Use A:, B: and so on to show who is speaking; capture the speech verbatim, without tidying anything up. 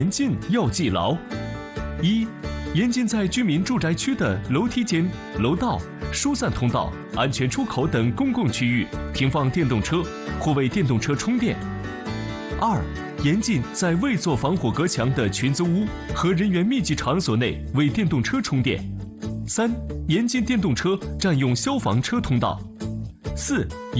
A: 严禁要记牢：一、严禁在居民住宅区的楼梯间、楼道、疏散通道、安全出口等公共区域停放电动车或为电动车充电；二、严禁在未做防火隔墙的群租屋和人员密集场所内为电动车充电；三、严禁电动车占用消防车通道；四、